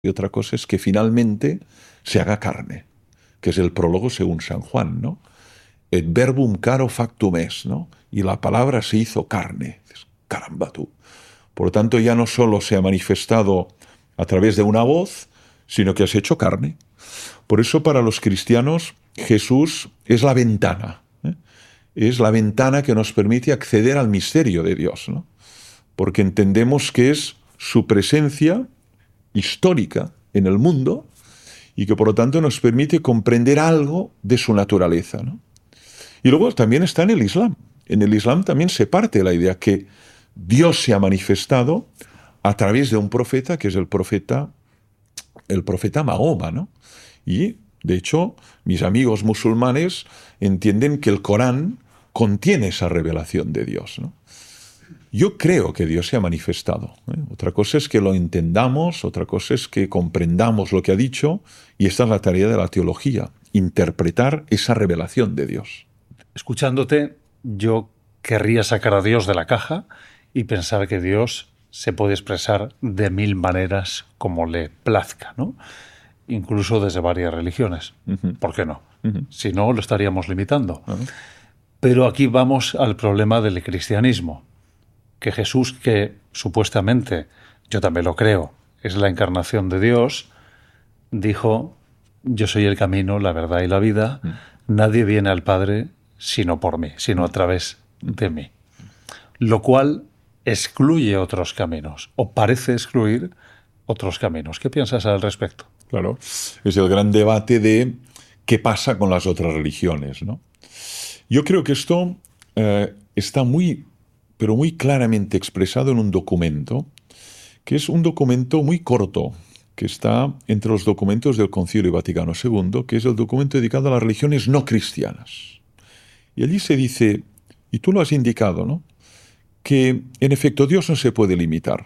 y otra cosa es que finalmente se haga carne, que es el prólogo según San Juan, ¿no? Et verbum caro factum est, ¿no? Y la palabra se hizo carne. Caramba tú. Por lo tanto, ya no solo se ha manifestado a través de una voz, sino que has hecho carne. Por eso, para los cristianos, Jesús es la ventana, ¿eh? Es la ventana que nos permite acceder al misterio de Dios, ¿no? Porque entendemos que es su presencia histórica en el mundo y que por lo tanto nos permite comprender algo de su naturaleza, ¿no? Y luego también está en el Islam. En el Islam también se parte de la idea que Dios se ha manifestado a través de un profeta que es el profeta Mahoma, ¿no? Y, de hecho, mis amigos musulmanes entienden que el Corán contiene esa revelación de Dios, ¿no? Yo creo que Dios se ha manifestado, ¿eh? Otra cosa es que lo entendamos, otra cosa es que comprendamos lo que ha dicho, y esta es la tarea de la teología, interpretar esa revelación de Dios. Escuchándote, yo querría sacar a Dios de la caja y pensar que Dios se puede expresar de 1000 maneras como le plazca, ¿no? Incluso desde varias religiones. ¿Por qué no? Si no, lo estaríamos limitando. Pero aquí vamos al problema del cristianismo. Que Jesús, que supuestamente, yo también lo creo, es la encarnación de Dios, dijo: yo soy el camino, la verdad y la vida. Nadie viene al Padre sino por mí, sino a través de mí. Lo cual excluye otros caminos, o parece excluir otros caminos. ¿Qué piensas al respecto? Claro, es el gran debate de qué pasa con las otras religiones, ¿no? Yo creo que esto está pero muy claramente expresado en un documento, que es un documento muy corto, que está entre los documentos del Concilio Vaticano II, que es el documento dedicado a las religiones no cristianas. Y allí se dice, y tú lo has indicado, ¿no?, que en efecto Dios no se puede limitar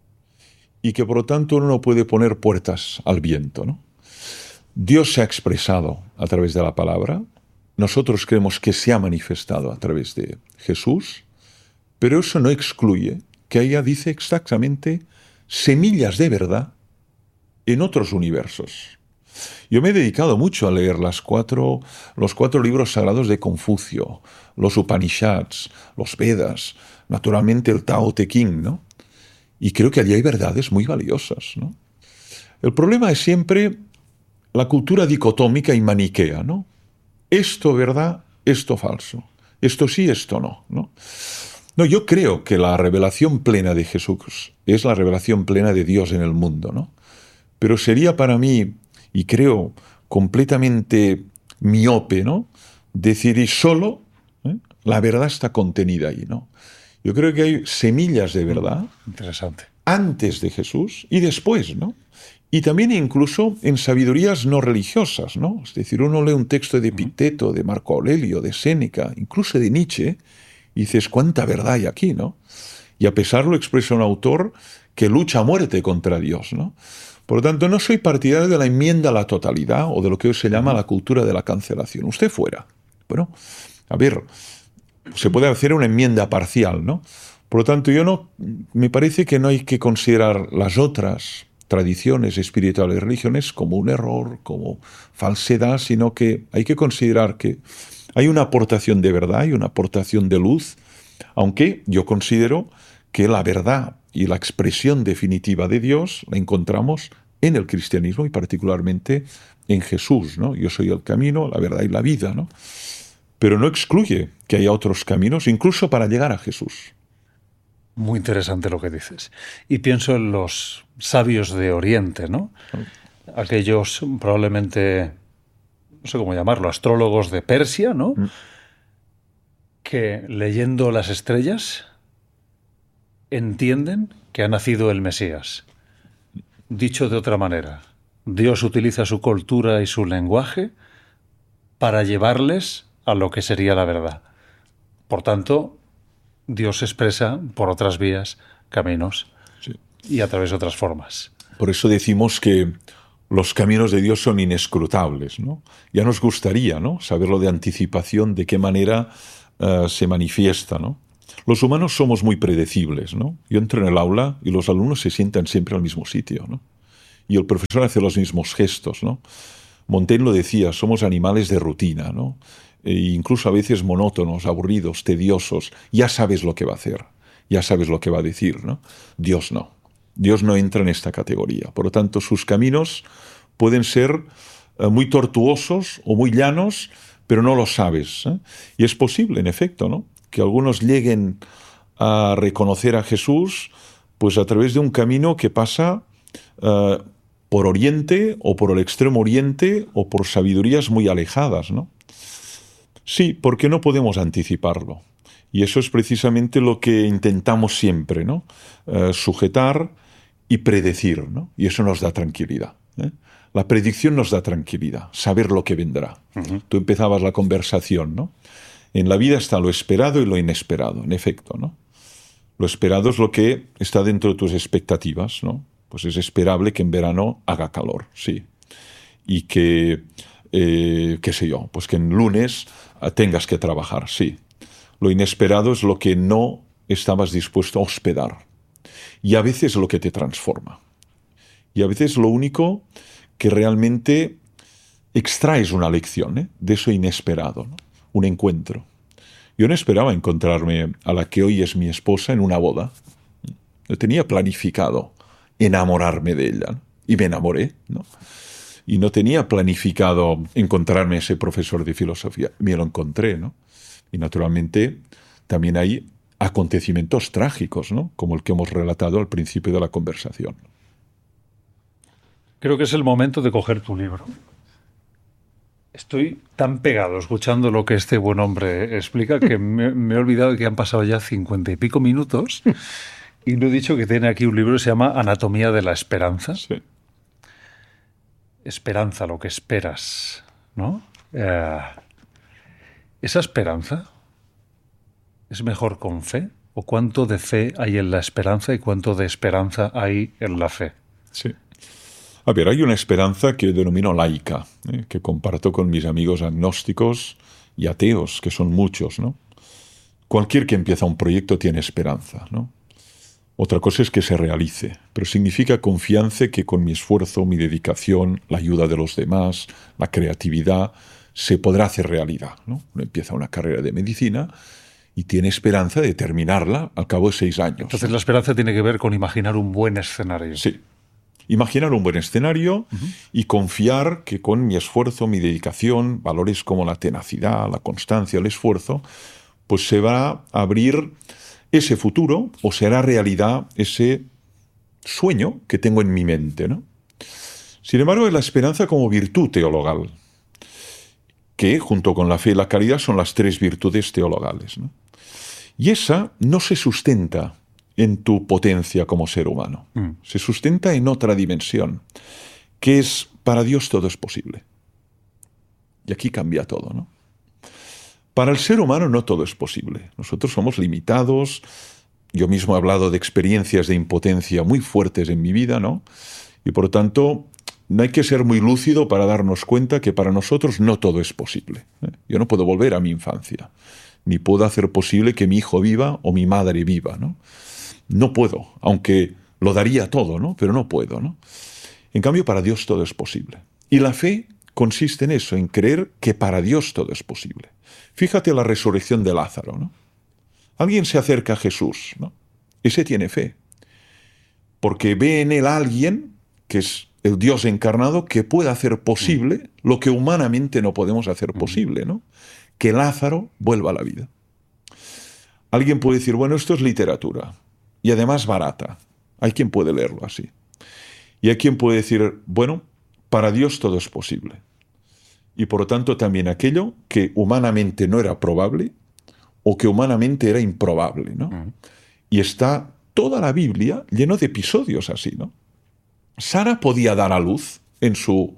y que por lo tanto uno no puede poner puertas al viento, ¿no? Dios se ha expresado a través de la palabra, nosotros creemos que se ha manifestado a través de Jesús, pero eso no excluye que ella dice exactamente semillas de verdad en otros universos. Yo me he dedicado mucho a leer los cuatro libros sagrados de Confucio, los Upanishads, los Vedas, naturalmente el Tao Te Ching, ¿no? Y creo que allí hay verdades muy valiosas, ¿no? El problema es siempre la cultura dicotómica y maniquea, ¿no? Esto verdad, esto falso. Esto sí, esto no, ¿no? No, yo creo que la revelación plena de Jesús es la revelación plena de Dios en el mundo, ¿no? Pero sería para mí, y creo completamente miope, ¿no?, decir y solo la verdad está contenida ahí, ¿no? Yo creo que hay semillas de verdad interesante antes de Jesús y después, ¿no? Y también incluso en sabidurías no religiosas, ¿no? Es decir, uno lee un texto de Epicteto, de Marco Aurelio, de Séneca, incluso de Nietzsche, y dices, ¿cuánta verdad hay aquí, no? Y a pesar lo expresa un autor que lucha a muerte contra Dios, ¿no? Por lo tanto, no soy partidario de la enmienda a la totalidad o de lo que hoy se llama la cultura de la cancelación. Usted fuera. Bueno, a ver, se puede hacer una enmienda parcial, ¿no? Por lo tanto, me parece que no hay que considerar las otras tradiciones espirituales y religiones como un error, como falsedad, sino que hay que considerar que hay una aportación de verdad y una aportación de luz, aunque yo considero que la verdad y la expresión definitiva de Dios la encontramos en el cristianismo y particularmente en Jesús, ¿no? Yo soy el camino, la verdad y la vida, ¿no? Pero no excluye que haya otros caminos, incluso para llegar a Jesús. Muy interesante lo que dices. Y pienso en los sabios de Oriente, ¿no? Aquellos probablemente, no sé cómo llamarlo, astrólogos de Persia, ¿no? Que leyendo las estrellas entienden que ha nacido el Mesías. Dicho de otra manera, Dios utiliza su cultura y su lenguaje para llevarles a lo que sería la verdad. Por tanto, Dios se expresa por otras vías, caminos, sí, y a través de otras formas. Por eso decimos que los caminos de Dios son inescrutables, ¿no? Ya nos gustaría, ¿no?, saberlo de anticipación, de qué manera se manifiesta, ¿no? Los humanos somos muy predecibles, ¿no? Yo entro en el aula y los alumnos se sientan siempre al mismo sitio, ¿no? Y el profesor hace los mismos gestos, ¿no? Montaigne lo decía, somos animales de rutina, ¿no? E incluso a veces monótonos, aburridos, tediosos. Ya sabes lo que va a hacer, ya sabes lo que va a decir, ¿no? Dios no. Dios no entra en esta categoría. Por lo tanto, sus caminos pueden ser muy tortuosos o muy llanos, pero no lo sabes, ¿eh? Y es posible, en efecto, ¿no?, que algunos lleguen a reconocer a Jesús pues a través de un camino que pasa por Oriente o por el Extremo Oriente o por sabidurías muy alejadas, ¿no? Sí, porque no podemos anticiparlo. Y eso es precisamente lo que intentamos siempre, ¿no? Sujetar y predecir, ¿no? Y eso nos da tranquilidad, ¿eh? La predicción nos da tranquilidad, saber lo que vendrá. Tú empezabas la conversación, ¿no? En la vida está lo esperado y lo inesperado, en efecto, ¿no? Lo esperado es lo que está dentro de tus expectativas, ¿no? Pues es esperable que en verano haga calor, sí. Y que, qué sé yo, pues que en lunes tengas que trabajar, sí. Lo inesperado es lo que no estabas dispuesto a hospedar. Y a veces lo que te transforma. Y a veces lo único que realmente extraes una lección, ¿eh?, de eso inesperado, ¿no? Un encuentro. Yo no esperaba encontrarme a la que hoy es mi esposa en una boda. No tenía planificado enamorarme de ella, ¿no? Y me enamoré, ¿no? Y no tenía planificado encontrarme a ese profesor de filosofía. Me lo encontré, ¿no? Y naturalmente también hay acontecimientos trágicos, ¿no?, como el que hemos relatado al principio de la conversación. Creo que es el momento de coger tu libro. Estoy tan pegado escuchando lo que este buen hombre explica que me he olvidado de que han pasado ya 50 y pico minutos y no he dicho que tiene aquí un libro que se llama Anatomía de la Esperanza. Sí. Esperanza, lo que esperas, ¿no? ¿Esa esperanza es mejor con fe? ¿O cuánto de fe hay en la esperanza y cuánto de esperanza hay en la fe? Sí. A ver, hay una esperanza que yo denomino laica, que comparto con mis amigos agnósticos y ateos, que son muchos, ¿no? Cualquier que empieza un proyecto tiene esperanza, ¿no? Otra cosa es que se realice, pero significa confianza que con mi esfuerzo, mi dedicación, la ayuda de los demás, la creatividad, se podrá hacer realidad, ¿no? Uno empieza una carrera de medicina y tiene esperanza de terminarla al cabo de 6 años. Entonces la esperanza tiene que ver con imaginar un buen escenario. Sí. Imaginar un buen escenario y confiar que con mi esfuerzo, mi dedicación, valores como la tenacidad, la constancia, el esfuerzo, pues se va a abrir ese futuro o será realidad ese sueño que tengo en mi mente, ¿no? Sin embargo, es la esperanza como virtud teologal, que junto con la fe y la caridad son las 3 virtudes teologales, ¿no? Y esa no se sustenta en tu potencia como ser humano. Se sustenta en otra dimensión, que es, para Dios todo es posible. Y aquí cambia todo, ¿no? Para el ser humano no todo es posible. Nosotros somos limitados. Yo mismo he hablado de experiencias de impotencia muy fuertes en mi vida, ¿no? Y por lo tanto, no hay que ser muy lúcido para darnos cuenta que para nosotros no todo es posible, ¿eh? Yo no puedo volver a mi infancia, ni puedo hacer posible que mi hijo viva o mi madre viva, ¿no? No puedo, aunque lo daría todo, ¿no? Pero no puedo, ¿no? En cambio, para Dios todo es posible. Y la fe consiste en eso, en creer que para Dios todo es posible. Fíjate la resurrección de Lázaro, ¿no? Alguien se acerca a Jesús, ¿no? Ese tiene fe, porque ve en él a alguien que es el Dios encarnado que puede hacer posible lo que humanamente no podemos hacer posible, ¿no? Que Lázaro vuelva a la vida. Alguien puede decir, bueno, esto es literatura, y además barata. Hay quien puede leerlo así. Y hay quien puede decir, bueno, para Dios todo es posible. Y por lo tanto también aquello que humanamente no era probable o que humanamente era improbable, ¿no? Y está toda la Biblia lleno de episodios así, ¿no? Sara podía dar a luz en sus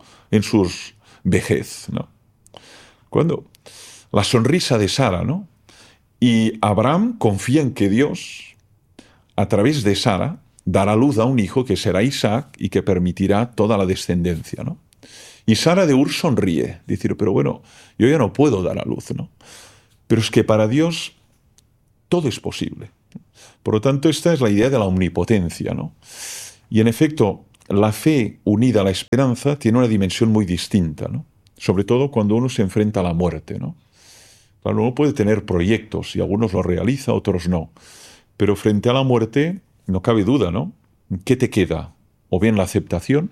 vejez, ¿no? Cuando la sonrisa de Sara, ¿no? Y Abraham confía en que Dios, a través de Sara, dará luz a un hijo que será Isaac y que permitirá toda la descendencia, ¿no? Y Sara de Ur sonríe, decir, pero bueno, yo ya no puedo dar a luz, ¿no? Pero es que para Dios todo es posible. Por lo tanto, esta es la idea de la omnipotencia, ¿no? Y en efecto, la fe unida a la esperanza tiene una dimensión muy distinta, ¿no? Sobre todo cuando uno se enfrenta a la muerte, ¿no? Claro, uno puede tener proyectos y algunos los realiza, otros no. Pero frente a la muerte no cabe duda, ¿no? ¿Qué te queda? O bien la aceptación,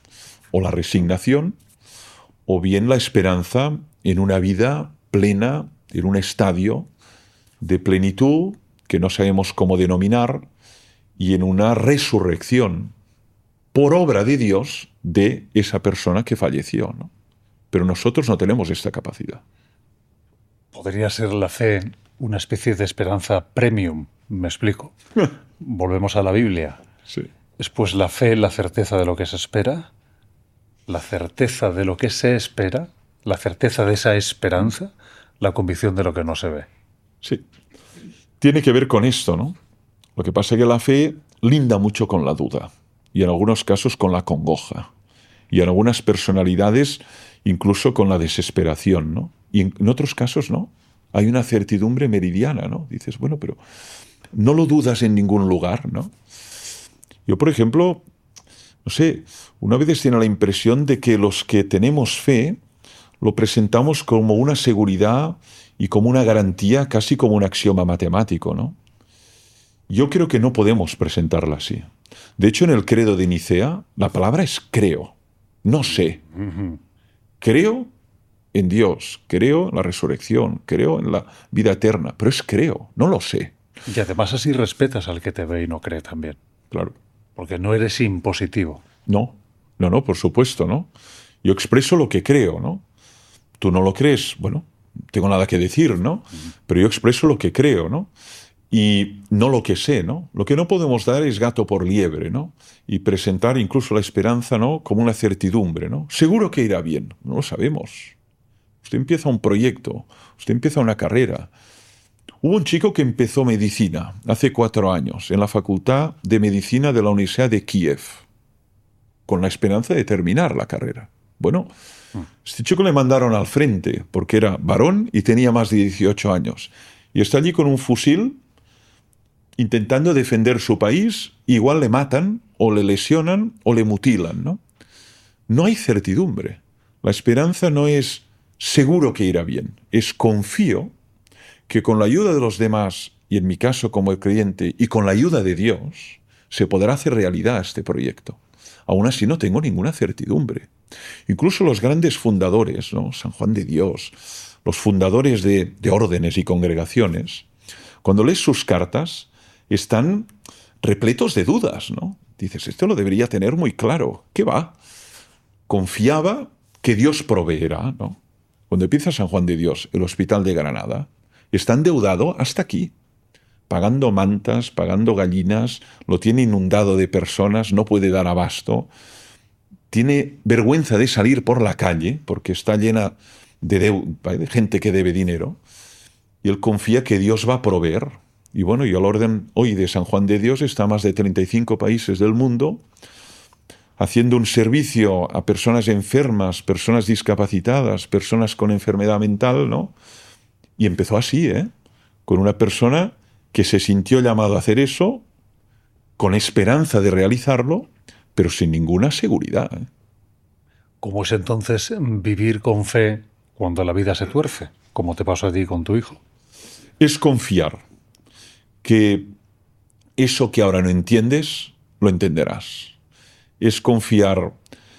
o la resignación, o bien la esperanza en una vida plena, en un estadio de plenitud que no sabemos cómo denominar, y en una resurrección por obra de Dios de esa persona que falleció, ¿no? Pero nosotros no tenemos esta capacidad. ¿Podría ser la fe una especie de esperanza premium? Me explico. Volvemos a la Biblia. Sí. ¿Es pues la fe la certeza de lo que se espera? ¿La certeza de lo que se espera? ¿La certeza de esa esperanza? ¿La convicción de lo que no se ve? Sí. Tiene que ver con esto, ¿no? Lo que pasa es que la fe linda mucho con la duda y en algunos casos con la congoja y en algunas personalidades incluso con la desesperación, ¿no? Y en otros casos no. Hay una certidumbre meridiana, ¿no? Dices, bueno, pero no lo dudas en ningún lugar, ¿no? Yo, por ejemplo, no sé, una vez tiene la impresión de que los que tenemos fe lo presentamos como una seguridad y como una garantía, casi como un axioma matemático, ¿no? Yo creo que no podemos presentarla así. De hecho, en el credo de Nicea, la palabra es creo, no sé. Creo en Dios, creo en la resurrección, creo en la vida eterna, pero es creo, no lo sé. Y además así respetas al que te ve y no cree también. Claro. Porque no eres impositivo. No, por supuesto, ¿no? Yo expreso lo que creo, ¿no? Tú no lo crees, bueno, no tengo nada que decir, ¿no? Pero yo expreso lo que creo, ¿no? Y no lo que sé, ¿no? Lo que no podemos dar es gato por liebre, ¿no? Y presentar incluso la esperanza, ¿no? Como una certidumbre, ¿no? Seguro que irá bien, no lo sabemos. Usted empieza un proyecto, usted empieza una carrera. Hubo un chico que empezó medicina hace 4 años en la Facultad de Medicina de la Universidad de Kiev, con la esperanza de terminar la carrera. Bueno, este chico le mandaron al frente porque era varón y tenía más de 18 años. Y está allí con un fusil intentando defender su país, igual le matan o le lesionan o le mutilan, ¿no? No hay certidumbre. La esperanza no es seguro que irá bien, es confío que con la ayuda de los demás, y en mi caso como el creyente, y con la ayuda de Dios, se podrá hacer realidad este proyecto. Aún así no tengo ninguna certidumbre. Incluso los grandes fundadores, ¿no? San Juan de Dios, los fundadores de órdenes y congregaciones, cuando lees sus cartas, están repletos de dudas, ¿no? Dices, esto lo debería tener muy claro. ¿Qué va? Confiaba que Dios proveerá, ¿no? Cuando empieza San Juan de Dios, el Hospital de Granada, está endeudado hasta aquí, pagando mantas, pagando gallinas, lo tiene inundado de personas, no puede dar abasto, tiene vergüenza de salir por la calle porque está llena de gente que debe dinero, y él confía que Dios va a proveer. Y bueno, y el orden hoy de San Juan de Dios está en más de 35 países del mundo, haciendo un servicio a personas enfermas, personas discapacitadas, personas con enfermedad mental, ¿no? Y empezó así, con una persona que se sintió llamado a hacer eso, con esperanza de realizarlo, pero sin ninguna seguridad. ¿Cómo es entonces vivir con fe cuando la vida se tuerce? Como te pasó a ti con tu hijo. Es confiar que eso que ahora no entiendes, lo entenderás. Es confiar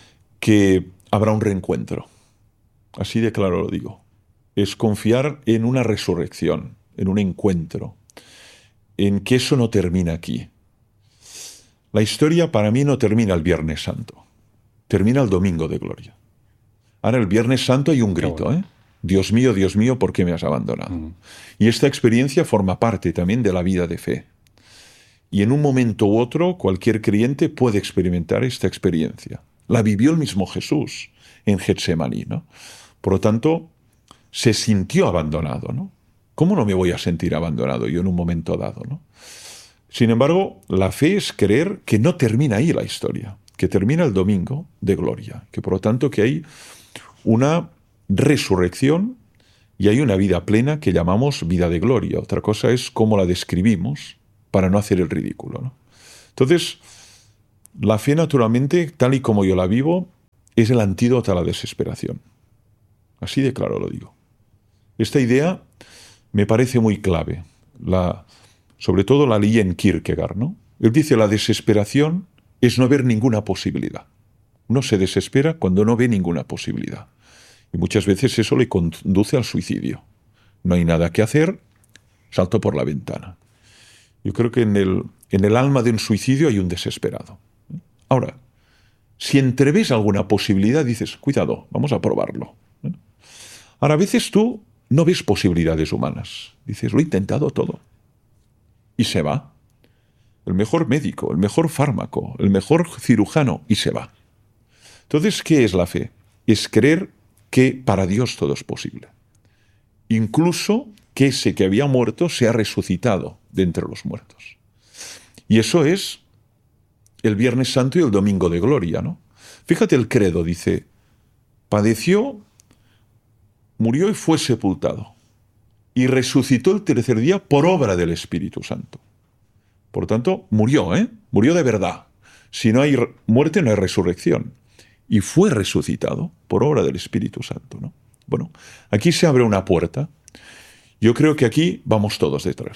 que habrá un reencuentro. Así de claro lo digo. Es confiar en una resurrección, en un encuentro, en que eso no termina aquí. La historia para mí no termina el Viernes Santo, termina el Domingo de Gloria. Ahora el Viernes Santo hay un grito, Dios mío, ¿por qué me has abandonado? Y esta experiencia forma parte también de la vida de fe. Y en un momento u otro, cualquier creyente puede experimentar esta experiencia. La vivió el mismo Jesús en Getsemaní, ¿no? Por lo tanto, se sintió abandonado, ¿no? ¿Cómo no me voy a sentir abandonado yo en un momento dado, ¿no? Sin embargo, la fe es creer que no termina ahí la historia, que termina el Domingo de Gloria, que por lo tanto que hay una resurrección y hay una vida plena que llamamos vida de gloria. Otra cosa es cómo la describimos para no hacer el ridículo, ¿no? Entonces, la fe, naturalmente, tal y como yo la vivo, es el antídoto a la desesperación. Así de claro lo digo. Esta idea me parece muy clave. Sobre todo la leí en Kierkegaard, ¿no? Él dice, la desesperación es no ver ninguna posibilidad. Uno se desespera cuando no ve ninguna posibilidad. Y muchas veces eso le conduce al suicidio. No hay nada que hacer, salto por la ventana. Yo creo que en el alma de un suicidio hay un desesperado. Ahora, si entreves alguna posibilidad, dices, cuidado, vamos a probarlo. Ahora, a veces tú no ves posibilidades humanas. Dices, lo he intentado todo. Y se va. El mejor médico, el mejor fármaco, el mejor cirujano, y se va. Entonces, ¿qué es la fe? Es creer que para Dios todo es posible. Incluso que ese que había muerto se ha resucitado de entre los muertos. Y eso es el Viernes Santo y el Domingo de Gloria, ¿no? Fíjate el credo, dice, padeció, murió y fue sepultado. Y resucitó el tercer día por obra del Espíritu Santo. Por tanto, murió, murió de verdad. Si no hay muerte, no hay resurrección. Y fue resucitado por obra del Espíritu Santo, ¿no? Bueno, aquí se abre una puerta. Yo creo que aquí vamos todos detrás.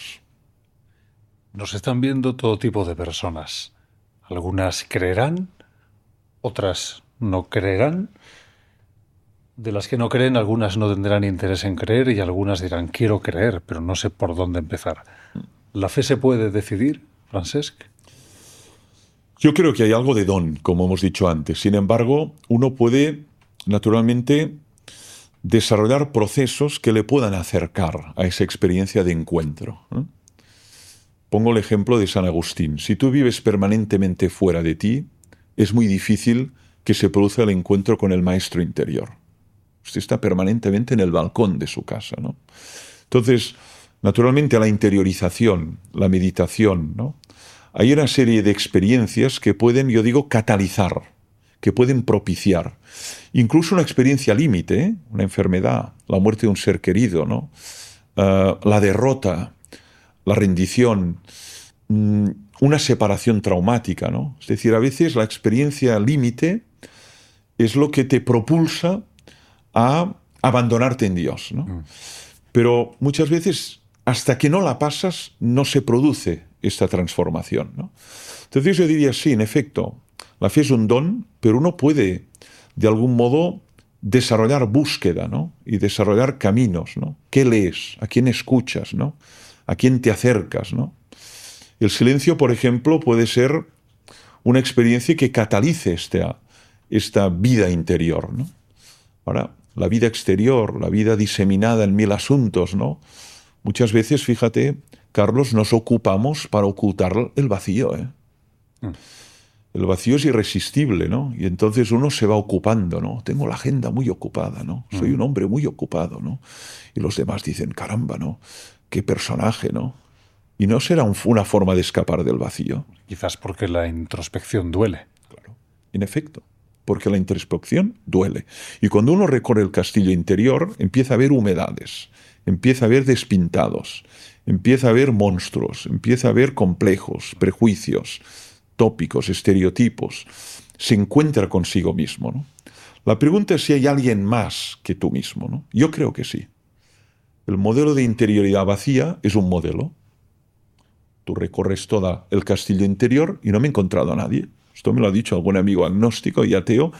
Nos están viendo todo tipo de personas. Algunas creerán, otras no creerán. De las que no creen, algunas no tendrán interés en creer y algunas dirán, quiero creer, pero no sé por dónde empezar. ¿La fe se puede decidir, Francesc? Yo creo que hay algo de don, como hemos dicho antes. Sin embargo, uno puede, naturalmente, desarrollar procesos que le puedan acercar a esa experiencia de encuentro, ¿no? Pongo el ejemplo de San Agustín. Si tú vives permanentemente fuera de ti, es muy difícil que se produzca el encuentro con el maestro interior. Usted está permanentemente en el balcón de su casa, ¿no? Entonces, naturalmente, la interiorización, la meditación, ¿no? Hay una serie de experiencias que pueden, yo digo, catalizar, que pueden propiciar. Incluso una experiencia límite, una enfermedad, la muerte de un ser querido, ¿no? La derrota, la rendición, una separación traumática, ¿no? Es decir, a veces la experiencia límite es lo que te propulsa a abandonarte en Dios, ¿no? Pero muchas veces, hasta que no la pasas, no se produce esta transformación, ¿no? Entonces yo diría, sí, en efecto, la fe es un don, pero uno puede, de algún modo, desarrollar búsqueda, ¿no? Y desarrollar caminos, ¿no? ¿Qué lees? ¿A quién escuchas, ¿no? ¿A quién te acercas, ¿no? El silencio, por ejemplo, puede ser una experiencia que catalice esta vida interior, ¿no? Ahora, la vida exterior, la vida diseminada en mil asuntos, ¿no? Muchas veces, fíjate, Carlos, nos ocupamos para ocultar el vacío, ¿eh? El vacío es irresistible, ¿no? Y entonces uno se va ocupando, ¿no? Tengo la agenda muy ocupada, ¿no? Soy un hombre muy ocupado, ¿no? Y los demás dicen, caramba, ¿no? Qué personaje, ¿no? Y no será una forma de escapar del vacío. Quizás porque la introspección duele. Claro, en efecto, porque la introspección duele. Y cuando uno recorre el castillo interior, empieza a ver humedades, empieza a ver despintados, empieza a ver monstruos, empieza a ver complejos, prejuicios, tópicos, estereotipos. Se encuentra consigo mismo, ¿no? La pregunta es si hay alguien más que tú mismo, ¿no? Yo creo que sí. El modelo de interioridad vacía es un modelo. Tú recorres todo el castillo interior y no me he encontrado a nadie. Esto me lo ha dicho algún amigo agnóstico y ateo,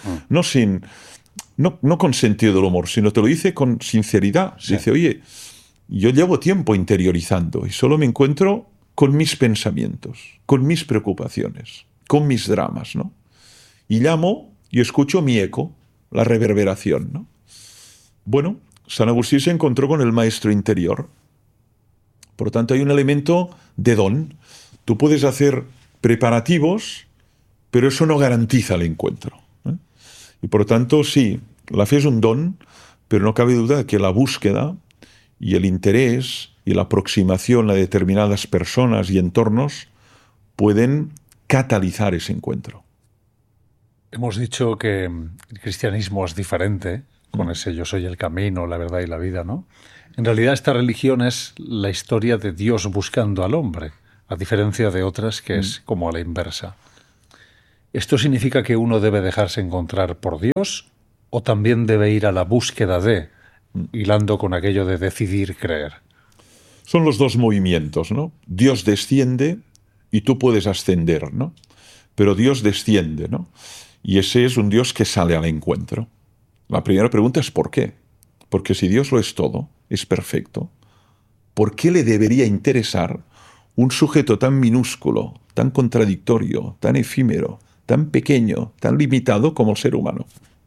no con sentido del humor, sino te lo dice con sinceridad. Sí. Dice, oye, yo llevo tiempo interiorizando y solo me encuentro con mis pensamientos, con mis preocupaciones, con mis dramas, ¿no? Y llamo y escucho mi eco, la reverberación, ¿no? Bueno, San Agustín se encontró con el maestro interior. Por lo tanto, hay un elemento de don. Tú puedes hacer preparativos, pero eso no garantiza el encuentro, ¿eh? Y por lo tanto, sí, la fe es un don, pero no cabe duda de que la búsqueda y el interés y la aproximación a determinadas personas y entornos pueden catalizar ese encuentro. Hemos dicho que el cristianismo es diferente, con ese yo soy el camino, la verdad y la vida, ¿no? En realidad esta religión es la historia de Dios buscando al hombre, a diferencia de otras que es como a la inversa. ¿Esto significa que uno debe dejarse encontrar por Dios o también debe ir a la búsqueda de, hilando con aquello de decidir creer? Son los dos movimientos, ¿no? Dios desciende y tú puedes ascender, ¿no? Pero Dios desciende, ¿no? Y ese es un Dios que sale al encuentro. La primera pregunta es ¿por qué? Porque si Dios lo es todo, es perfecto, ¿por qué le debería interesar un sujeto tan minúsculo, tan contradictorio, tan efímero, tan pequeño, tan limitado como el ser humano?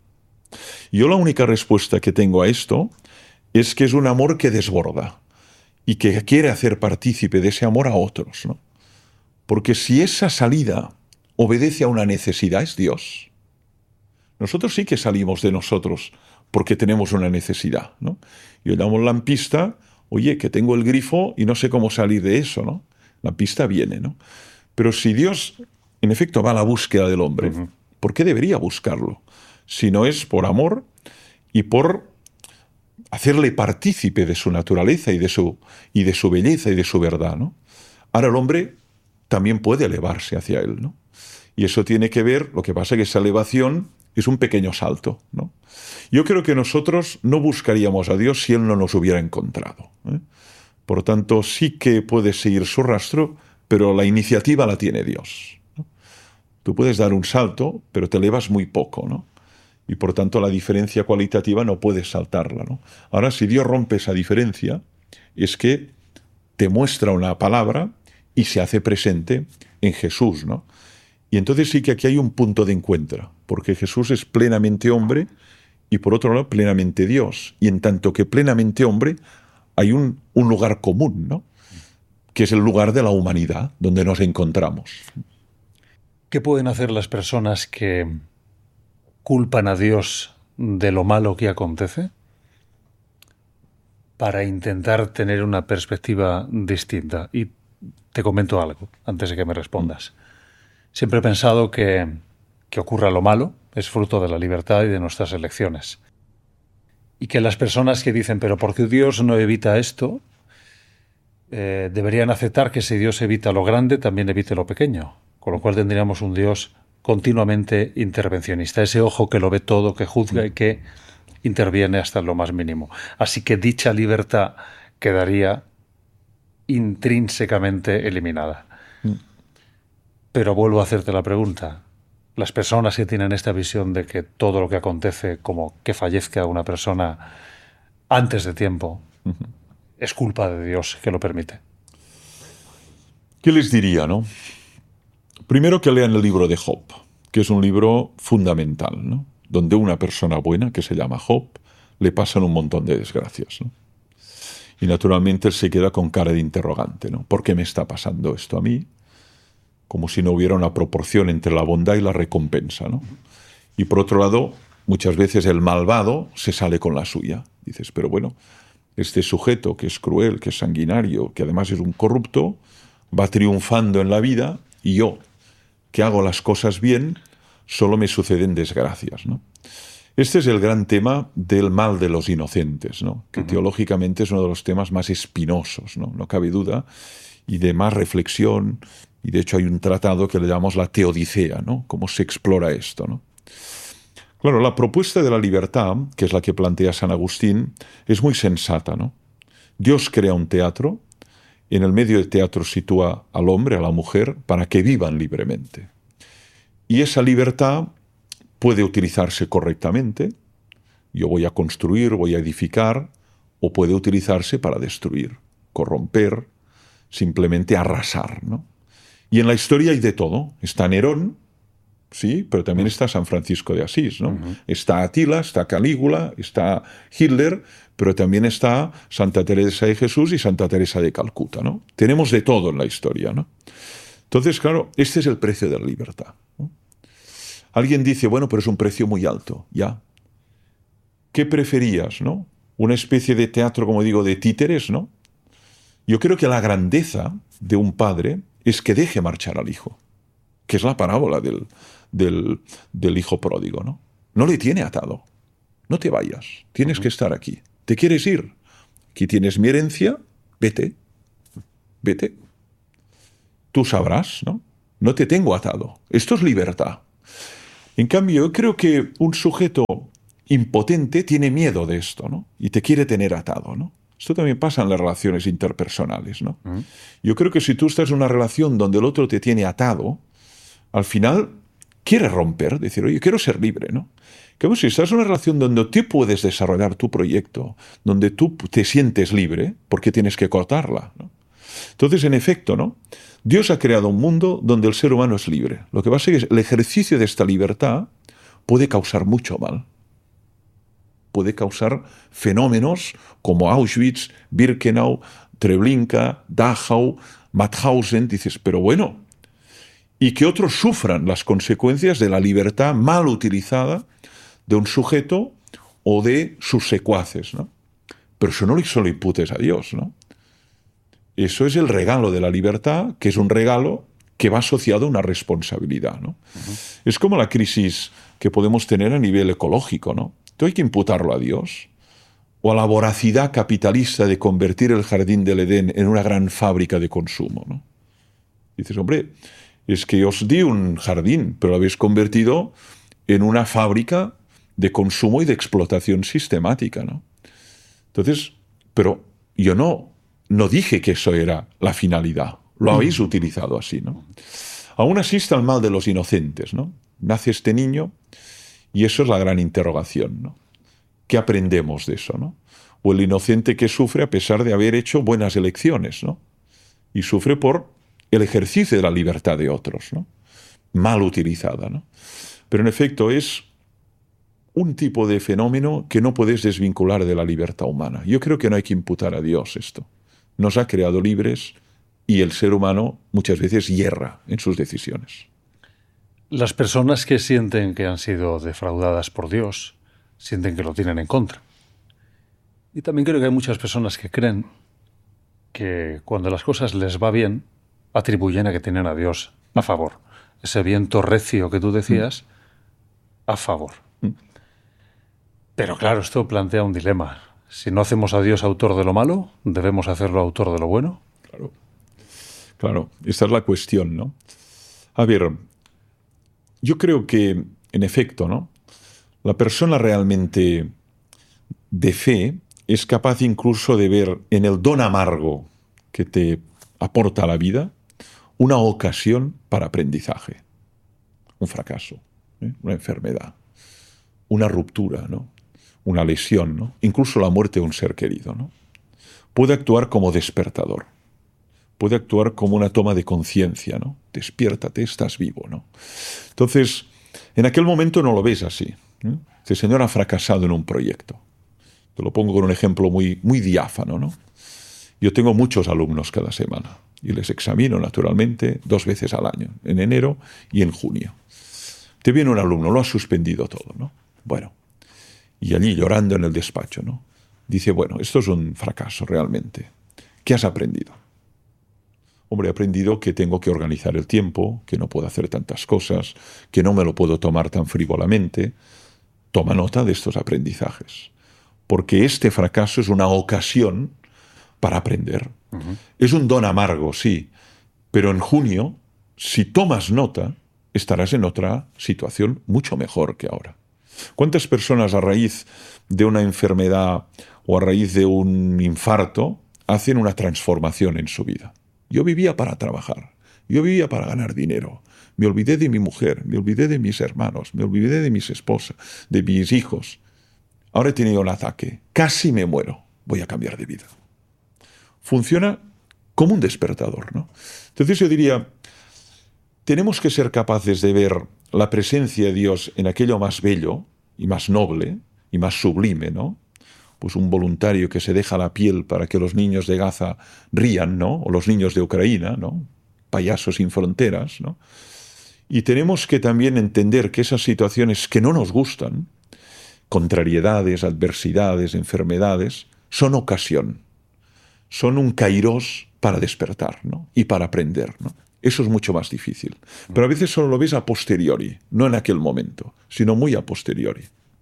Yo la única respuesta que tengo a esto es que es un amor que desborda y que quiere hacer partícipe de ese amor a otros, ¿no? Porque si esa salida obedece a una necesidad, es Dios. Nosotros sí que salimos de nosotros porque tenemos una necesidad, ¿no? Yo llamo al lampista, oye, que tengo el grifo y no sé cómo salir de eso, ¿no? La pista viene, ¿no? Pero si Dios, en efecto, va a la búsqueda del hombre, ¿por qué debería buscarlo? Si no es por amor y por hacerle partícipe de su naturaleza y de su belleza y de su verdad, ¿no? Ahora el hombre también puede elevarse hacia él, ¿no? Y eso tiene que ver, lo que pasa es que esa elevación es un pequeño salto, ¿no? Yo creo que nosotros no buscaríamos a Dios si Él no nos hubiera encontrado, ¿eh? Por tanto, sí que puedes seguir su rastro, pero la iniciativa la tiene Dios, ¿no? Tú puedes dar un salto, pero te elevas muy poco, ¿no? Y por tanto la diferencia cualitativa no puedes saltarla, ¿no? Ahora, si Dios rompe esa diferencia, es que te muestra una palabra y se hace presente en Jesús, ¿no? Y entonces sí que aquí hay un punto de encuentro, porque Jesús es plenamente hombre y por otro lado plenamente Dios. Y en tanto que plenamente hombre hay un lugar común, ¿no? Que es el lugar de la humanidad, donde nos encontramos. ¿Qué pueden hacer las personas que culpan a Dios de lo malo que acontece para intentar tener una perspectiva distinta? Y te comento algo antes de que me respondas. Siempre he pensado que ocurra lo malo es fruto de la libertad y de nuestras elecciones. Y que las personas que dicen, pero ¿por qué Dios no evita esto? Deberían aceptar que si Dios evita lo grande, también evite lo pequeño. Con lo cual tendríamos un Dios continuamente intervencionista. Ese ojo que lo ve todo, que juzga y que interviene hasta lo más mínimo. Así que dicha libertad quedaría intrínsecamente eliminada. Pero vuelvo a hacerte la pregunta. Las personas que tienen esta visión de que todo lo que acontece, como que fallezca una persona antes de tiempo, es culpa de Dios que lo permite. ¿Qué les diría, no? Primero que lean el libro de Job, que es un libro fundamental, ¿no? Donde una persona buena, que se llama Job, le pasan un montón de desgracias, ¿no? Y naturalmente él se queda con cara de interrogante, ¿no? ¿Por qué me está pasando esto a mí? Como si no hubiera una proporción entre la bondad y la recompensa, ¿no? Y por otro lado, muchas veces el malvado se sale con la suya. Dices, pero bueno, este sujeto que es cruel, que es sanguinario, que además es un corrupto, va triunfando en la vida y yo, que hago las cosas bien, solo me suceden desgracias, ¿no? Este es el gran tema del mal de los inocentes, ¿no? Que teológicamente es uno de los temas más espinosos, ¿no? No cabe duda, y de más reflexión. Y de hecho hay un tratado que le llamamos la Teodicea, ¿no? Cómo se explora esto, ¿no? Claro, la propuesta de la libertad, que es la que plantea San Agustín, es muy sensata, ¿no? Dios crea un teatro, en el medio del teatro sitúa al hombre, a la mujer, para que vivan libremente. Y esa libertad puede utilizarse correctamente. Yo voy a construir, voy a edificar, o puede utilizarse para destruir, corromper, simplemente arrasar, ¿no? Y en la historia hay de todo. Está Nerón, sí, pero también está San Francisco de Asís, ¿no? Está Atila, está Calígula, está Hitler, pero también está Santa Teresa de Jesús y Santa Teresa de Calcuta, ¿no? Tenemos de todo en la historia, ¿no? Entonces, claro, este es el precio de la libertad, ¿no? Alguien dice, bueno, pero es un precio muy alto, ya. ¿Qué preferías, no? Una especie de teatro, como digo, de títeres, ¿no? Yo creo que la grandeza de un padre es que deje marchar al hijo, que es la parábola del hijo pródigo, ¿no? No le tiene atado. No te vayas, tienes que estar aquí. ¿Te quieres ir? Aquí tienes mi herencia, vete, vete. Tú sabrás, ¿no? No te tengo atado. Esto es libertad. En cambio, yo creo que un sujeto impotente tiene miedo de esto, ¿no? Y te quiere tener atado, ¿no? Esto también pasa en las relaciones interpersonales, ¿no? Yo creo que si tú estás en una relación donde el otro te tiene atado, al final quieres romper, decir, oye, quiero ser libre, ¿no? Como si estás en una relación donde tú puedes desarrollar tu proyecto, donde tú te sientes libre, ¿por qué tienes que cortarla, ¿no? Entonces, en efecto, ¿no? Dios ha creado un mundo donde el ser humano es libre. Lo que pasa es que el ejercicio de esta libertad puede causar mucho mal. Puede causar fenómenos como Auschwitz, Birkenau, Treblinka, Dachau, Mauthausen. Dices, pero bueno, y que otros sufran las consecuencias de la libertad mal utilizada de un sujeto o de sus secuaces, ¿no? Pero eso no se lo imputes a Dios, ¿no? Eso es el regalo de la libertad, que es un regalo que va asociado a una responsabilidad, ¿no? Es como la crisis que podemos tener a nivel ecológico, ¿no? Entonces hay que imputarlo a Dios o a la voracidad capitalista de convertir el jardín del Edén en una gran fábrica de consumo, ¿no? Dices, hombre, es que os di un jardín, pero lo habéis convertido en una fábrica de consumo y de explotación sistemática, ¿no? Entonces, pero yo no dije que eso era la finalidad. Lo habéis utilizado así, ¿no? Aún así está el mal de los inocentes, ¿no? Nace este niño y eso es la gran interrogación, ¿no? ¿Qué aprendemos de eso, no? O el inocente que sufre a pesar de haber hecho buenas elecciones, ¿no? Y sufre por el ejercicio de la libertad de otros, ¿no? Mal utilizada, ¿no? Pero en efecto es un tipo de fenómeno que no puedes desvincular de la libertad humana. Yo creo que no hay que imputar a Dios esto. Nos ha creado libres y el ser humano muchas veces hierra en sus decisiones. Las personas que sienten que han sido defraudadas por Dios sienten que lo tienen en contra. Y también creo que hay muchas personas que creen que cuando las cosas les va bien, atribuyen a que tienen a Dios a favor. Ese viento recio que tú decías, a favor. Pero claro, esto plantea un dilema. Si no hacemos a Dios autor de lo malo, ¿debemos hacerlo autor de lo bueno? Claro, esta es la cuestión, ¿no? A ver, yo creo que, en efecto, ¿no? La persona realmente de fe es capaz incluso de ver en el don amargo que te aporta la vida una ocasión para aprendizaje. Un fracaso, una enfermedad, una ruptura, ¿no? Una lesión, ¿no? Incluso la muerte de un ser querido, ¿no? Puede actuar como despertador. Puede actuar como una toma de conciencia, ¿no? Despiértate, estás vivo, ¿no? Entonces, en aquel momento no lo ves así, ¿no? Este señor ha fracasado en un proyecto. Te lo pongo con un ejemplo muy, muy diáfano, ¿no? Yo tengo muchos alumnos cada semana y les examino, naturalmente, 2 veces al año, en enero y en junio. Te viene un alumno, lo ha suspendido todo, ¿no? Bueno, y allí llorando en el despacho, ¿no? Dice, bueno, esto es un fracaso realmente. ¿Qué has aprendido? Hombre, he aprendido que tengo que organizar el tiempo, que no puedo hacer tantas cosas, que no me lo puedo tomar tan frívolamente. Toma nota de estos aprendizajes, porque este fracaso es una ocasión para aprender. Es un don amargo, sí, pero en junio, si tomas nota, estarás en otra situación mucho mejor que ahora. ¿Cuántas personas a raíz de una enfermedad o a raíz de un infarto hacen una transformación en su vida? Yo vivía para trabajar, yo vivía para ganar dinero, me olvidé de mi mujer, me olvidé de mis hermanos, me olvidé de mis esposas, de mis hijos. Ahora he tenido un ataque, casi me muero, voy a cambiar de vida. Funciona como un despertador, ¿no? Entonces yo diría, tenemos que ser capaces de ver la presencia de Dios en aquello más bello y más noble y más sublime, ¿no? Pues un voluntario que se deja la piel para que los niños de Gaza rían, ¿no? O los niños de Ucrania, ¿no? Payasos sin fronteras, ¿no? Y tenemos que también entender que esas situaciones que no nos gustan, contrariedades, adversidades, enfermedades, son ocasión, son un kairos para despertar, ¿no? Y para aprender, ¿no? Eso es mucho más difícil. Pero a veces solo lo ves a posteriori, no en aquel momento, sino muy a posteriori.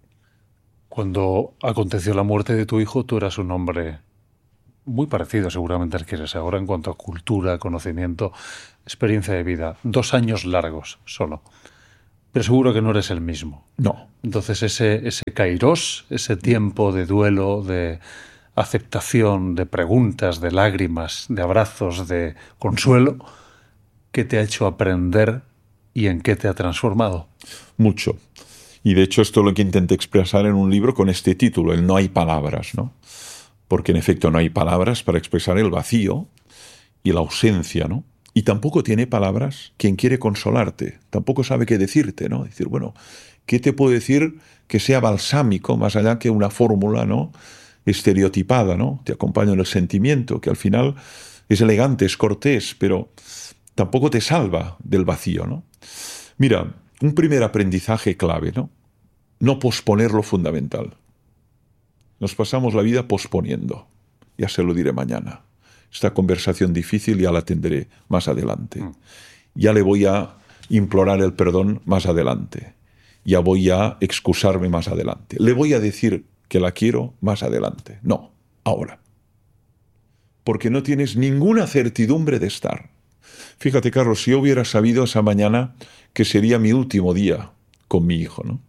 Cuando aconteció la muerte de tu hijo, tú eras un hombre muy parecido seguramente al que eres ahora en cuanto a cultura, conocimiento, experiencia de vida. 2 años largos solo. Pero seguro que no eres el mismo. No. Entonces ese kairos, ese tiempo de duelo, de aceptación, de preguntas, de lágrimas, de abrazos, de consuelo, ¿qué te ha hecho aprender y en qué te ha transformado? Mucho. Y de hecho esto es lo que intenté expresar en un libro con este título, el No hay palabras, ¿no? Porque en efecto no hay palabras para expresar el vacío y la ausencia, ¿no? Y tampoco tiene palabras quien quiere consolarte, tampoco sabe qué decirte, ¿no? Decir, bueno, ¿qué te puedo decir que sea balsámico más allá que una fórmula, ¿no? Estereotipada, ¿no? Te acompaña en el sentimiento, que al final es elegante, es cortés, pero tampoco te salva del vacío, ¿no? Mira, un primer aprendizaje clave, ¿no? No posponer lo fundamental. Nos pasamos la vida posponiendo. Ya se lo diré mañana. Esta conversación difícil ya la tendré más adelante. Ya le voy a implorar el perdón más adelante. Ya voy a excusarme más adelante. Le voy a decir que la quiero más adelante. No, ahora. Porque no tienes ninguna certidumbre de estar. Fíjate, Carlos, si yo hubiera sabido esa mañana que sería mi último día con mi hijo, ¿no?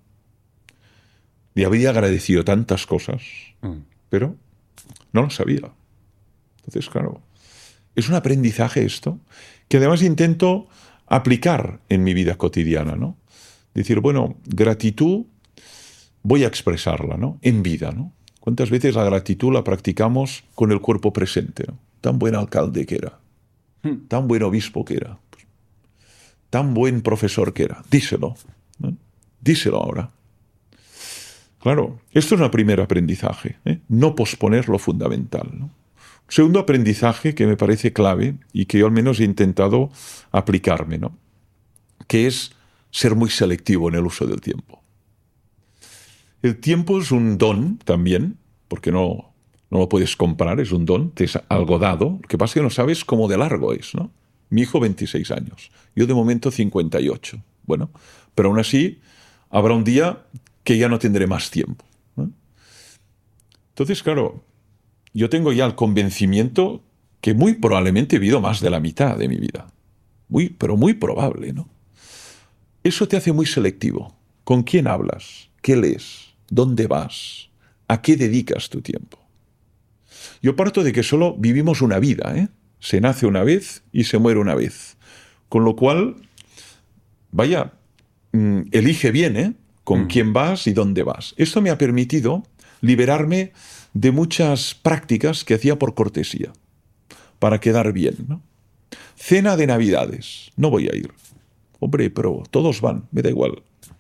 Le habría agradecido tantas cosas, pero no lo sabía. Entonces, claro, es un aprendizaje esto, que además intento aplicar en mi vida cotidiana, ¿no? Decir, bueno, gratitud voy a expresarla, ¿no? En vida, ¿no? ¿Cuántas veces la gratitud la practicamos con el cuerpo presente, ¿no? Tan buen alcalde que era, tan buen obispo que era, tan buen profesor que era. Díselo, ¿no? Díselo ahora. Claro, esto es un primer aprendizaje, ¿eh? No posponer lo fundamental, ¿no? Segundo aprendizaje que me parece clave y que yo al menos he intentado aplicarme, ¿no? Que es ser muy selectivo en el uso del tiempo. El tiempo es un don también, porque no lo puedes comprar, es un don, te es algo dado. Lo que pasa es que no sabes cómo de largo es, ¿no? Mi hijo 26 años, yo de momento 58. Bueno, pero aún así habrá un día que ya no tendré más tiempo, ¿no? Entonces, claro, yo tengo ya el convencimiento que muy probablemente he vivido más de la mitad de mi vida. Pero muy probable, ¿no? Eso te hace muy selectivo. ¿Con quién hablas? ¿Qué lees? ¿Dónde vas? ¿A qué dedicas tu tiempo? Yo parto de que solo vivimos una vida, ¿eh? Se nace una vez y se muere una vez. Con lo cual, vaya, elige bien, ¿eh? Con quién vas y dónde vas. Esto me ha permitido liberarme de muchas prácticas que hacía por cortesía, para quedar bien, ¿no? Cena de Navidades, no voy a ir. Hombre, pero todos van, me da igual.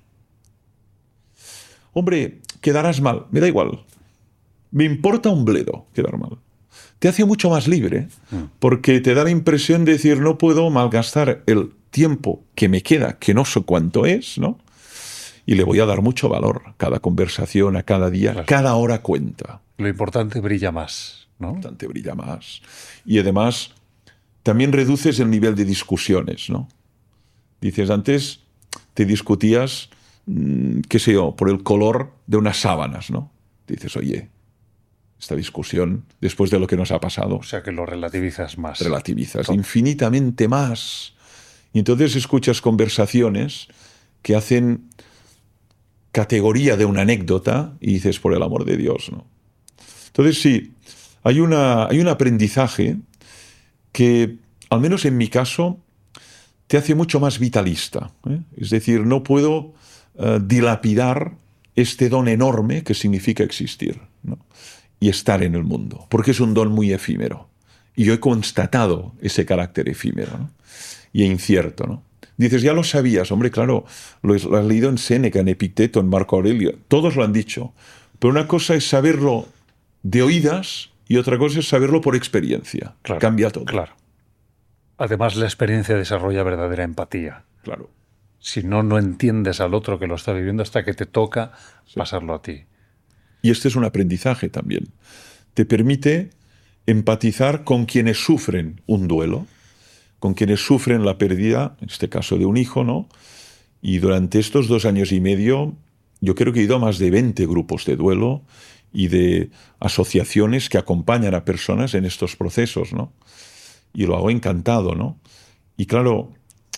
Hombre, quedarás mal, me da igual. Me importa un bledo quedar mal. Te hace mucho más libre, porque te da la impresión de decir, no puedo malgastar el tiempo que me queda, que no sé cuánto es, ¿no? Y le voy a dar mucho valor a cada conversación, a cada día, claro. Cada hora cuenta. Lo importante brilla más, ¿no? Lo importante brilla más. Y además, también reduces el nivel de discusiones, ¿no? Dices, antes te discutías, qué sé yo, por el color de unas sábanas, ¿no? Dices, oye, esta discusión, después de lo que nos ha pasado... O sea, que lo relativizas más. Relativizas infinitamente más. Y entonces escuchas conversaciones que hacen categoría de una anécdota y dices, por el amor de Dios, ¿no? Entonces sí, hay un aprendizaje que, al menos en mi caso, te hace mucho más vitalista, ¿eh? Es decir, no puedo dilapidar este don enorme que significa existir, ¿no? Y estar en el mundo, porque es un don muy efímero. Y yo he constatado ese carácter efímero, ¿no? Y incierto, ¿no? Dices, ya lo sabías, hombre, claro, lo has leído en Séneca, en Epicteto, en Marco Aurelio, todos lo han dicho. Pero una cosa es saberlo de oídas y otra cosa es saberlo por experiencia. Claro, cambia todo. Claro. Además, la experiencia desarrolla verdadera empatía. Claro. Si no, no entiendes al otro que lo está viviendo hasta que te toca pasarlo a ti. Y este es un aprendizaje también. Te permite empatizar con quienes sufren un duelo, con quienes sufren la pérdida, en este caso de un hijo, ¿no? Y durante estos 2 años y medio, yo creo que he ido a más de 20 grupos de duelo y de asociaciones que acompañan a personas en estos procesos, ¿no? Y lo hago encantado, ¿no? Y claro,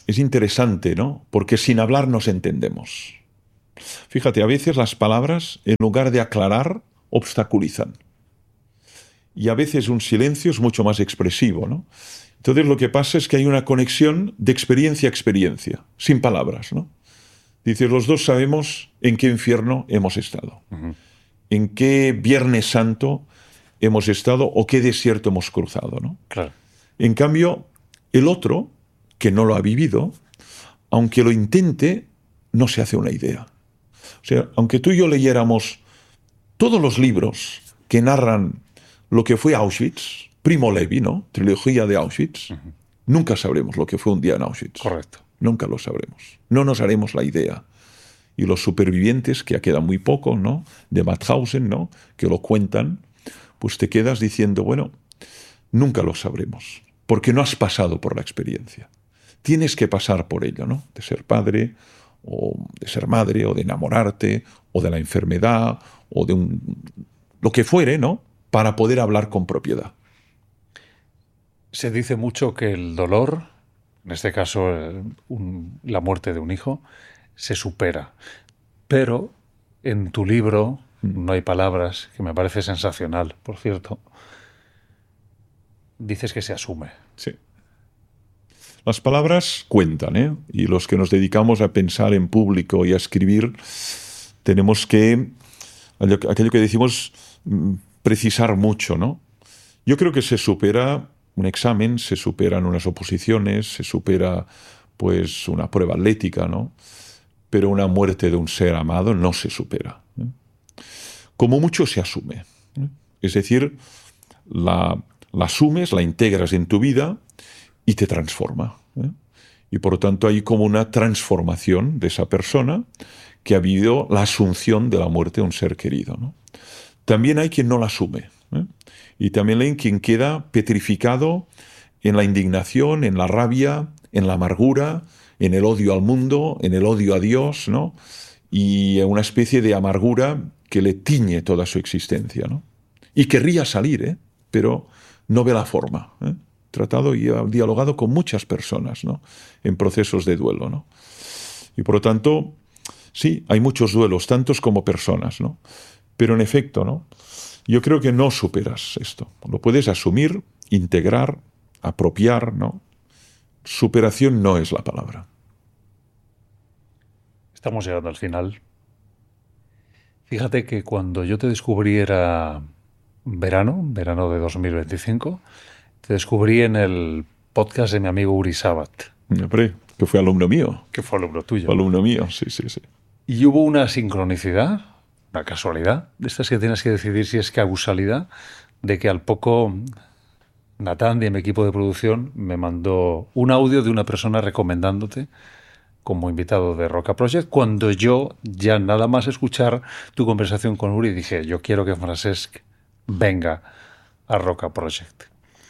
es interesante, ¿no? Porque sin hablar nos entendemos. Fíjate, a veces las palabras, en lugar de aclarar, obstaculizan. Y a veces un silencio es mucho más expresivo, ¿no? Entonces lo que pasa es que hay una conexión de experiencia a experiencia, sin palabras, ¿no? Dices, los dos sabemos en qué infierno hemos estado, en qué Viernes Santo hemos estado o qué desierto hemos cruzado, ¿no? Claro. En cambio, el otro, que no lo ha vivido, aunque lo intente, no se hace una idea. O sea, aunque tú y yo leyéramos todos los libros que narran lo que fue Auschwitz, Primo Levi, ¿no? Trilogía de Auschwitz, nunca sabremos lo que fue un día en Auschwitz. Correcto. Nunca lo sabremos. No nos haremos la idea. Y los supervivientes, que ya quedan muy pocos, ¿no? De Mauthausen, ¿no? Que lo cuentan, pues te quedas diciendo, bueno, nunca lo sabremos, porque no has pasado por la experiencia. Tienes que pasar por ello, ¿no? De ser padre, o de ser madre, o de enamorarte, o de la enfermedad, o de lo que fuere, ¿no? Para poder hablar con propiedad. Se dice mucho que el dolor, en este caso la muerte de un hijo, se supera. Pero en tu libro No hay palabras, que me parece sensacional, por cierto, dices que se asume. Sí. Las palabras cuentan, ¿eh? Y los que nos dedicamos a pensar en público y a escribir, tenemos que, aquello que decimos, precisar mucho, ¿no? Yo creo que se supera un examen, se superan unas oposiciones, se supera, pues, una prueba atlética, ¿no? Pero una muerte de un ser amado no se supera, ¿eh? Como mucho se asume, ¿eh? Es decir, la asumes, la integras en tu vida y te transforma, ¿eh? Y por lo tanto hay como una transformación de esa persona que ha vivido la asunción de la muerte de un ser querido, ¿no? También hay quien no la asume, ¿eh? Y también hay quien queda petrificado en la indignación, en la rabia, en la amargura, en el odio al mundo, en el odio a Dios, ¿no? Y una especie de amargura que le tiñe toda su existencia, ¿no? Y querría salir, ¿eh? Pero no ve la forma, ¿eh? Tratado y ha dialogado con muchas personas, ¿no? En procesos de duelo, ¿no? Y por lo tanto, sí, hay muchos duelos, tantos como personas, ¿no? Pero en efecto, ¿no? Yo creo que no superas esto. Lo puedes asumir, integrar, apropiar, ¿no? Superación no es la palabra. Estamos llegando al final. Fíjate que cuando yo te descubrí era verano de 2025, te descubrí en el podcast de mi amigo Uri Sabat. Que fue alumno mío. Que fue alumno tuyo. Fue alumno mío, sí, sí, sí. Y hubo una sincronicidad, una casualidad, de estas que tienes que decidir si es causalidad, de que al poco Natán, de mi equipo de producción, me mandó un audio de una persona recomendándote como invitado de Roca Project, cuando yo, ya nada más escuchar tu conversación con Uri, dije, yo quiero que Francesc venga a Roca Project.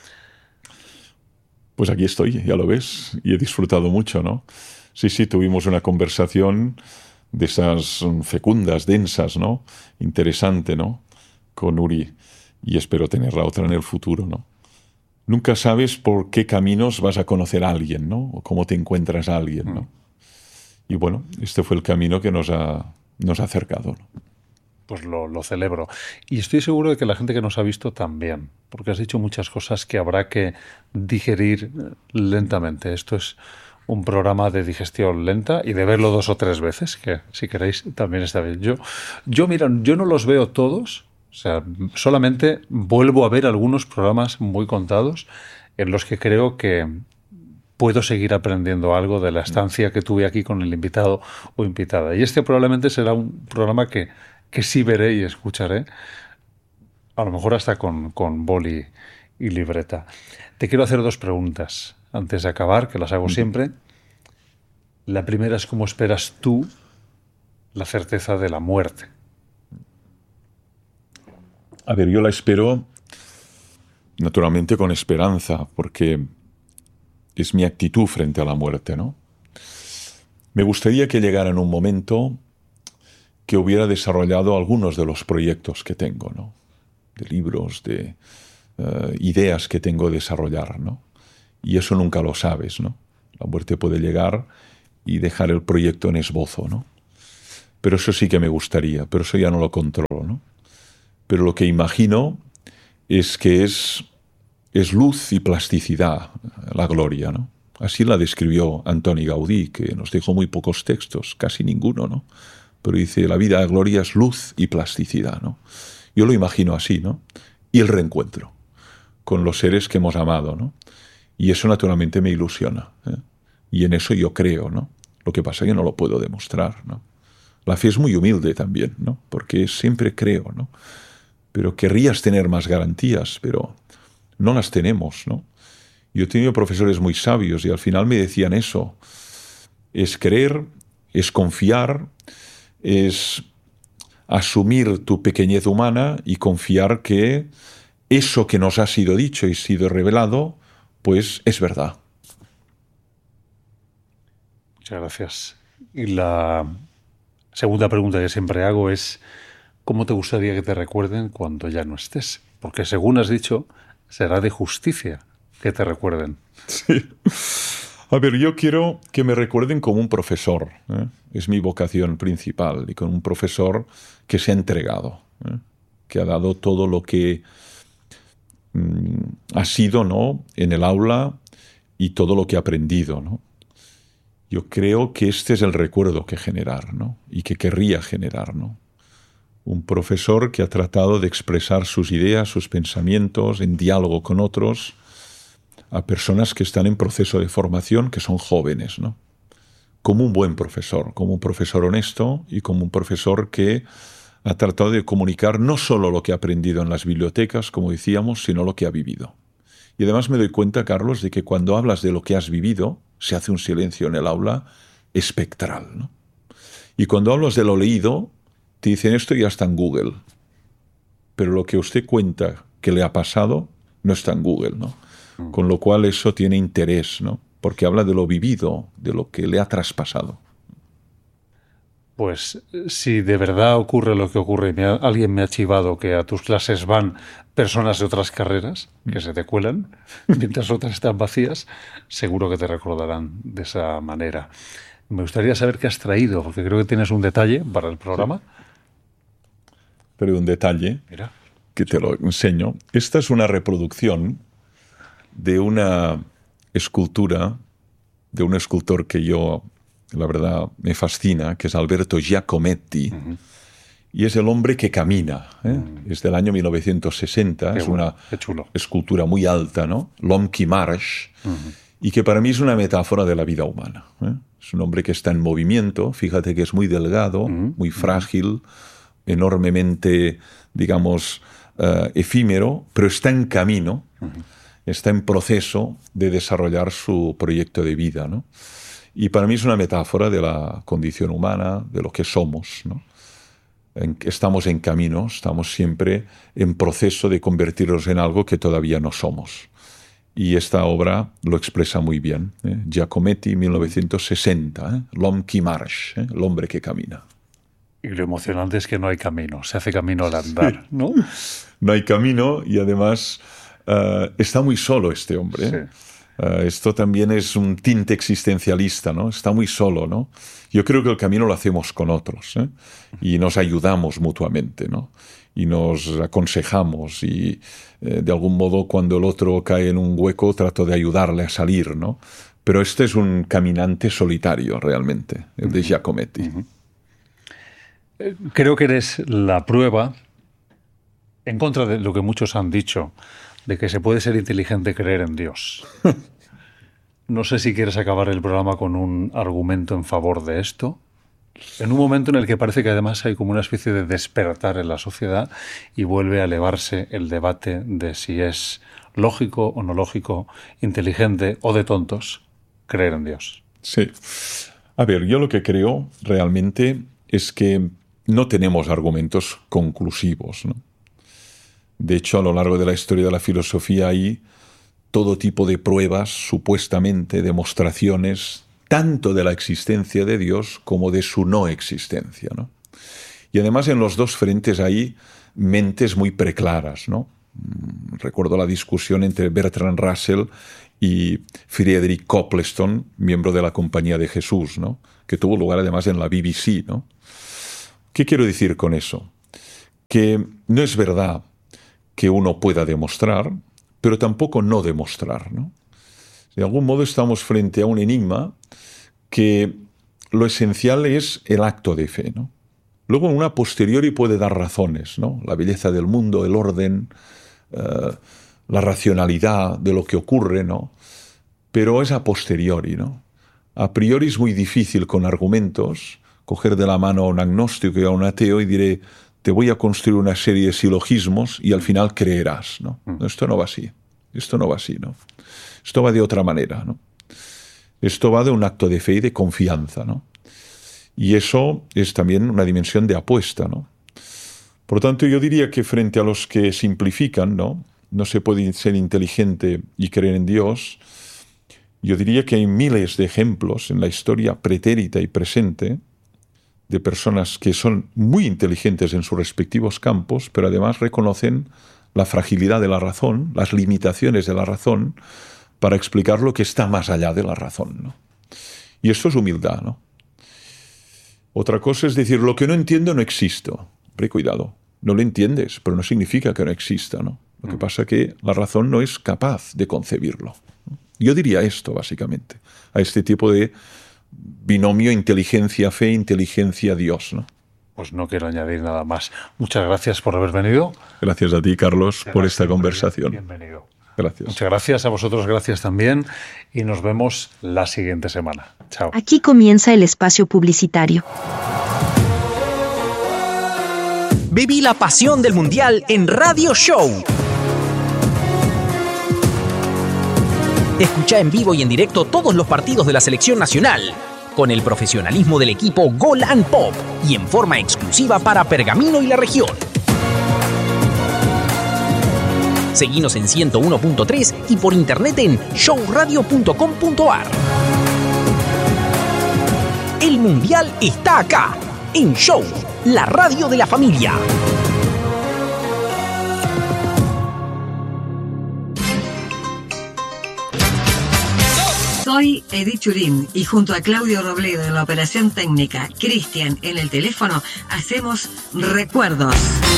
Pues aquí estoy, ya lo ves, y he disfrutado mucho, ¿no? Sí, sí, tuvimos una conversación de esas fecundas, densas, ¿no? Interesante, ¿no? Con Uri, y espero tenerla otra en el futuro, ¿no? Nunca sabes por qué caminos vas a conocer a alguien, ¿no? O cómo te encuentras a alguien, ¿no? Y bueno, este fue el camino que nos ha acercado, ¿no? Pues lo celebro. Y estoy seguro de que la gente que nos ha visto también, porque has dicho muchas cosas que habrá que digerir lentamente. Esto es un programa de digestión lenta y de verlo 2 o 3 veces, que si queréis también está bien. Mira, yo no los veo todos, o sea, solamente vuelvo a ver algunos programas muy contados en los que creo que puedo seguir aprendiendo algo de la estancia que tuve aquí con el invitado o invitada. Y este probablemente será un programa que sí veré y escucharé, a lo mejor hasta con boli y libreta. Te quiero hacer 2 preguntas antes de acabar, que las hago siempre. La primera es cómo esperas tú la certeza de la muerte. A ver, yo la espero naturalmente con esperanza, porque es mi actitud frente a la muerte, ¿no? Me gustaría que llegara en un momento que hubiera desarrollado algunos de los proyectos que tengo, ¿no? De libros, de ideas que tengo de desarrollar, ¿no? Y eso nunca lo sabes, ¿no? La muerte puede llegar y dejar el proyecto en esbozo, ¿no? Pero eso sí que me gustaría, pero eso ya no lo controlo, ¿no? Pero lo que imagino es que es luz y plasticidad la gloria, ¿no? Así la describió Antoni Gaudí, que nos dejó muy pocos textos, casi ninguno, ¿no? Pero dice, la vida de gloria es luz y plasticidad, ¿no? Yo lo imagino así, ¿no? Y el reencuentro con los seres que hemos amado, ¿no? Y eso naturalmente me ilusiona, ¿eh? Y en eso yo creo, ¿no? Lo que pasa es que no lo puedo demostrar, ¿no? La fe es muy humilde también, ¿no? Porque siempre creo, ¿no? Pero querrías tener más garantías, pero no las tenemos, ¿no? Yo he tenido profesores muy sabios y al final me decían eso. Es creer, es confiar, es asumir tu pequeñez humana y confiar que eso que nos ha sido dicho y sido revelado, pues es verdad. Muchas gracias. Y la segunda pregunta que siempre hago es, ¿cómo te gustaría que te recuerden cuando ya no estés? Porque según has dicho, será de justicia que te recuerden. Sí. A ver, yo quiero que me recuerden como un profesor, ¿eh? Es mi vocación principal, y como un profesor que se ha entregado, ¿eh? Que ha dado todo lo que ha sido, ¿no?, en el aula y todo lo que ha aprendido, ¿no? Yo creo que este es el recuerdo que generar, ¿no? Y que querría generar, ¿no? Un profesor que ha tratado de expresar sus ideas, sus pensamientos en diálogo con otros, a personas que están en proceso de formación, que son jóvenes, ¿no? Como un buen profesor, como un profesor honesto y como un profesor que ha tratado de comunicar no solo lo que ha aprendido en las bibliotecas, como decíamos, sino lo que ha vivido. Y además me doy cuenta, Carlos, de que cuando hablas de lo que has vivido, se hace un silencio en el aula espectral, ¿no? Y cuando hablas de lo leído, te dicen esto ya está en Google. Pero lo que usted cuenta que le ha pasado no está en Google, ¿no? Con lo cual eso tiene interés, ¿no? Porque habla de lo vivido, de lo que le ha traspasado. Pues si de verdad ocurre lo que ocurre, alguien me ha chivado que a tus clases van personas de otras carreras que se te cuelan, mientras otras están vacías, seguro que te recordarán de esa manera. Me gustaría saber qué has traído, porque creo que tienes un detalle para el programa. Sí. Pero un detalle, mira, que te lo enseño. Esta es una reproducción de una escultura, de un escultor que yo, la verdad, me fascina, que es Alberto Giacometti, y es el hombre que camina, ¿eh? Es del año 1960, qué es bueno, una chulo. Escultura muy alta, ¿no? L'homme qui marche, y que para mí es una metáfora de la vida humana, ¿eh? Es un hombre que está en movimiento, fíjate que es muy delgado, muy frágil, enormemente, digamos, efímero, pero está en camino, está en proceso de desarrollar su proyecto de vida, ¿no? Y para mí es una metáfora de la condición humana, de lo que somos, ¿no? Estamos en camino, estamos siempre en proceso de convertirnos en algo que todavía no somos. Y esta obra lo expresa muy bien, ¿eh? Giacometti, 1960, ¿eh? L'homme qui marche, ¿eh? El hombre que camina. Y lo emocionante es que no hay camino, se hace camino al andar, Sí. ¿no? No hay camino y además está muy solo este hombre. Sí. Esto también es un tinte existencialista, ¿no? Está muy solo, ¿no? Yo creo que el camino lo hacemos con otros, ¿eh? Y nos ayudamos mutuamente, ¿no? Y nos aconsejamos y de algún modo cuando el otro cae en un hueco trato de ayudarle a salir, ¿no? Pero este es un caminante solitario realmente, el de Giacometti. Creo que eres la prueba, en contra de lo que muchos han dicho, de que se puede ser inteligente y creer en Dios. No sé si quieres acabar el programa con un argumento en favor de esto, en un momento en el que parece que además hay como una especie de despertar en la sociedad y vuelve a elevarse el debate de si es lógico o no lógico, inteligente o de tontos creer en Dios. Sí. A ver, yo lo que creo realmente es que no tenemos argumentos conclusivos, ¿no? De hecho, a lo largo de la historia de la filosofía hay todo tipo de pruebas, supuestamente demostraciones, tanto de la existencia de Dios como de su no existencia, ¿no? Y además en los dos frentes hay mentes muy preclaras, ¿no? Recuerdo la discusión entre Bertrand Russell y Friedrich Copleston, miembro de la Compañía de Jesús, ¿no? Que tuvo lugar además en la BBC, ¿no? ¿Qué quiero decir con eso? Que no es verdad que uno pueda demostrar, pero tampoco no demostrar, ¿no? De algún modo estamos frente a un enigma que lo esencial es el acto de fe, ¿no? Luego, una posteriori puede dar razones, ¿no? La belleza del mundo, el orden, la racionalidad de lo que ocurre, ¿no? Pero es a posteriori, ¿no? A priori es muy difícil con argumentos coger de la mano a un agnóstico y a un ateo y diré, te voy a construir una serie de silogismos y al final creerás, ¿no? No, esto no va así. Esto no va así, ¿no? Esto va de otra manera, ¿no? Esto va de un acto de fe y de confianza, ¿no? Y eso es también una dimensión de apuesta, ¿no? Por lo tanto, yo diría que frente a los que simplifican, ¿no? No se puede ser inteligente y creer en Dios. Yo diría que hay miles de ejemplos en la historia pretérita y presente de personas que son muy inteligentes en sus respectivos campos, pero además reconocen la fragilidad de la razón, las limitaciones de la razón, para explicar lo que está más allá de la razón, ¿no? Y esto es humildad, ¿no? Otra cosa es decir, lo que no entiendo no existo. Hombre, cuidado, no lo entiendes, pero no significa que no exista, ¿no? Lo que pasa es que la razón no es capaz de concebirlo. Yo diría esto, básicamente, a este tipo de binomio inteligencia-fe, inteligencia-Dios, ¿no? Pues no quiero añadir nada más. Muchas gracias por haber venido. Gracias a ti, Carlos, por esta conversación. Bienvenido. Gracias. Muchas gracias a vosotros, gracias también. Y nos vemos la siguiente semana. Chao. Aquí comienza el espacio publicitario. Viví la pasión del Mundial en Radio Show. Escucha en vivo y en directo todos los partidos de la selección nacional, con el profesionalismo del equipo Gol and Pop y en forma exclusiva para Pergamino y la región. Seguinos en 101.3 y por internet en showradio.com.ar. El Mundial está acá, en Show, la radio de la familia. Soy Edith Churín y junto a Claudio Robledo en la operación técnica, Cristian en el teléfono, hacemos Recuerdos.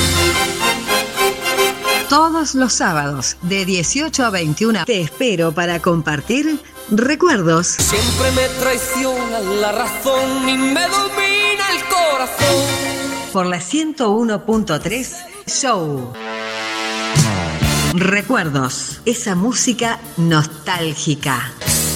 Todos los sábados, de 18 a 21, te espero para compartir Recuerdos. Siempre me traiciona la razón y me domina el corazón. Por la 101.3 Show. Recuerdos, esa música nostálgica.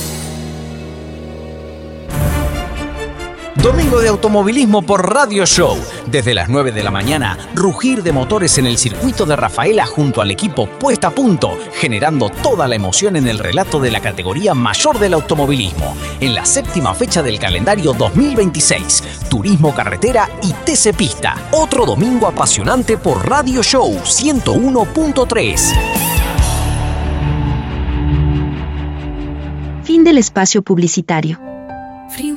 Domingo de automovilismo por Radio Show. Desde las 9 de la mañana, rugir de motores en el circuito de Rafaela junto al equipo Puesta a Punto, generando toda la emoción en el relato de la categoría mayor del automovilismo. En la 7ª fecha del calendario 2026, Turismo Carretera y TC Pista. Otro domingo apasionante por Radio Show 101.3. Fin del espacio publicitario.